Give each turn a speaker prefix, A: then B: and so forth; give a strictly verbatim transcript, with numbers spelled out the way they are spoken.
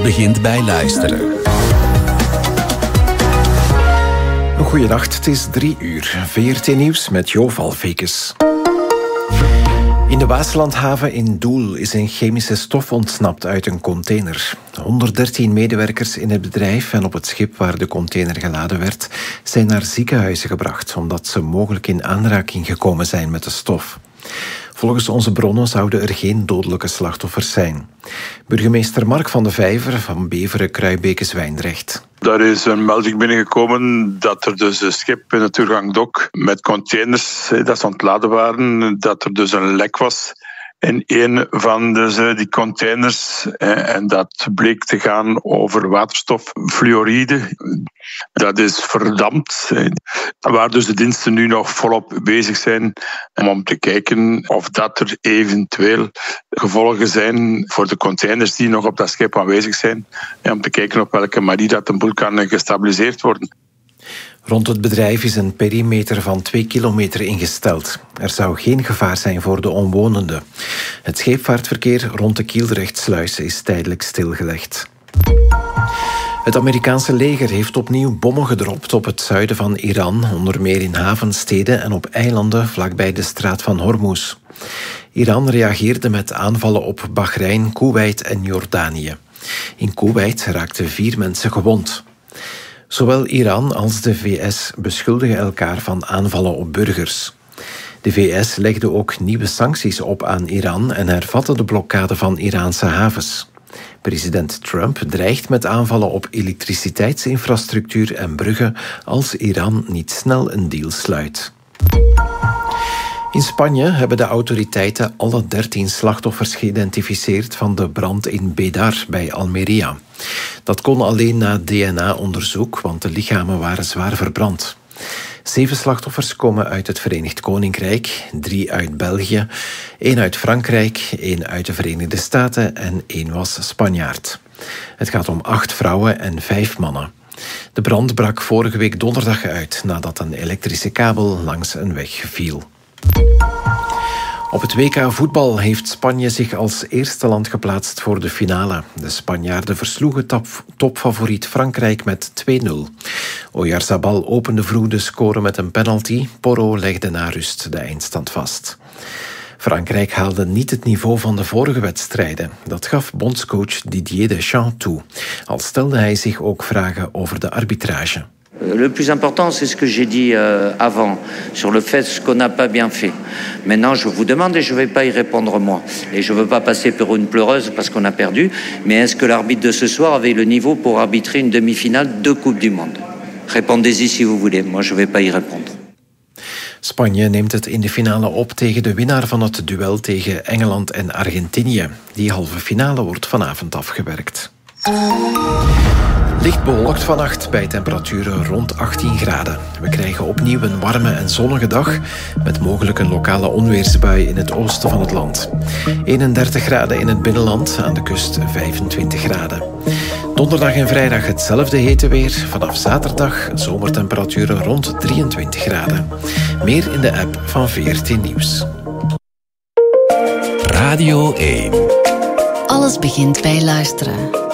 A: begint bij luisteren.
B: Goeiedag, het is drie uur. V R T Nieuws met Jo Valvekes. In de Waaslandhaven in Doel is een chemische stof ontsnapt uit een container. honderddertien medewerkers in het bedrijf en op het schip waar de container geladen werd zijn naar ziekenhuizen gebracht omdat ze mogelijk in aanraking gekomen zijn met de stof. Volgens onze bronnen zouden er geen dodelijke slachtoffers zijn. Burgemeester Mark van de Vijver van Beveren-Kruibeke-Zwijndrecht.
C: Daar is een melding binnengekomen dat er dus een schip in het doorgangdok met containers dat ze ontladen waren, dat er dus een lek was in een van de, die containers. En dat bleek te gaan over waterstoffluoride. Dat is verdampt. Waar dus de diensten nu nog volop bezig zijn om te kijken of dat er eventueel gevolgen zijn voor de containers die nog op dat schip aanwezig zijn. En om te kijken op welke manier dat de boel kan gestabiliseerd worden.
B: Rond het bedrijf is een perimeter van twee kilometer ingesteld. Er zou geen gevaar zijn voor de omwonenden. Het scheepvaartverkeer rond de Kielrechtsluis is tijdelijk stilgelegd. Het Amerikaanse leger heeft opnieuw bommen gedropt op het zuiden van Iran, onder meer in havensteden en op eilanden vlakbij de straat van Hormuz. Iran reageerde met aanvallen op Bahrein, Koeweit en Jordanië. In Koeweit raakten vier mensen gewond. Zowel Iran als de V S beschuldigen elkaar van aanvallen op burgers. De V S legde ook nieuwe sancties op aan Iran en hervatte de blokkade van Iraanse havens. President Trump dreigt met aanvallen op elektriciteitsinfrastructuur en bruggen als Iran niet snel een deal sluit. In Spanje hebben de autoriteiten alle dertien slachtoffers geïdentificeerd van de brand in Bédar bij Almería. Dat kon alleen na D N A-onderzoek, want de lichamen waren zwaar verbrand. Zeven slachtoffers komen uit het Verenigd Koninkrijk, drie uit België, één uit Frankrijk, één uit de Verenigde Staten en één was Spanjaard. Het gaat om acht vrouwen en vijf mannen. De brand brak vorige week donderdag uit nadat een elektrische kabel langs een weg viel. Op het W K voetbal heeft Spanje zich als eerste land geplaatst voor de finale. De Spanjaarden versloegen top, topfavoriet Frankrijk met twee nul. Oyarzabal opende vroeg de score met een penalty. Porro legde na rust de eindstand vast. Frankrijk haalde niet het niveau van de vorige wedstrijden. Dat gaf bondscoach Didier Deschamps toe. Al stelde hij zich ook vragen over de arbitrage.
D: Le plus important, c'est ce que j'ai dit euh, avant, sur le fait ce qu'on n'a pas bien fait. Maintenant, je vous demande et je ne vais pas y répondre moi. Et je ne veux pas passer pour une pleureuse parce qu'on a perdu, mais est-ce que l'arbitre de ce soir avait le niveau pour arbitrer une demi-finale de Coupe du Monde? Répondez-y si vous voulez, moi je ne vais pas y répondre.
B: Spanje neemt het in de finale op tegen de winnaar van het duel tegen Engeland en Argentinië. Die halve finale wordt vanavond afgewerkt. Licht bewolkt vannacht bij temperaturen rond achttien graden. We krijgen opnieuw een warme en zonnige dag met mogelijk een lokale onweersbui in het oosten van het land. eenendertig graden in het binnenland, aan de kust vijfentwintig graden. Donderdag en vrijdag hetzelfde hete weer. Vanaf zaterdag zomertemperaturen rond drieëntwintig graden. Meer in de app van V R T Nieuws.
A: Radio één.
E: Alles begint bij luisteren.